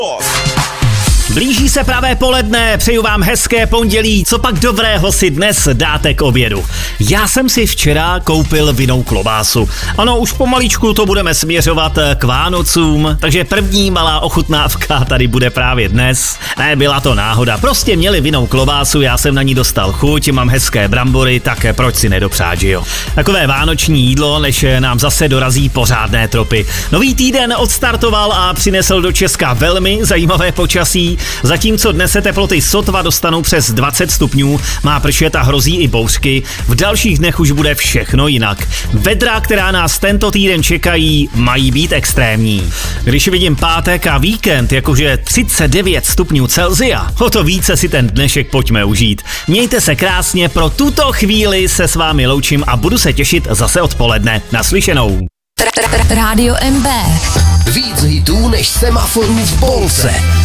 Blíží se pravé poledne, přeju vám hezké pondělí, co pak dobrého si dnes dáte k obědu. Já jsem si včera koupil vinnou klobásu. Ano, už pomaličku to budeme směřovat k Vánocům, takže první malá ochutnávka tady bude právě dnes. Nebyla to náhoda, prostě měli vinnou klobásu, já jsem na ní dostal chuť, mám hezké brambory, tak proč si nedopřát, že jo? Takové vánoční jídlo, než nám zase dorazí pořádné tropy. Nový týden odstartoval a přinesl do Česka velmi zajímavé počasí. Zatímco dnes se teploty sotva dostanou přes 20 stupňů, má pršet a hrozí i bouřky, v dalších dnech už bude všechno jinak. Vedra, která nás tento týden čekají, mají být extrémní. Když vidím pátek a víkend, jakože 39 stupňů Celsia, o to více si ten dnešek pojďme užít. Mějte se krásně, pro tuto chvíli se s vámi loučím a budu se těšit zase odpoledne. Naslyšenou. Rádio MB. Víc hitů než semaforů v Polce.